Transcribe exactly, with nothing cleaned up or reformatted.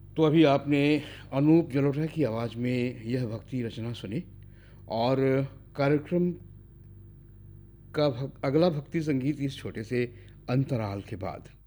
तो अभी आपने अनूप जलोटा की आवाज़ में यह भक्ति रचना सुनी और कार्यक्रम का भक अगला भक्ति संगीत इस छोटे से अंतराल के बाद।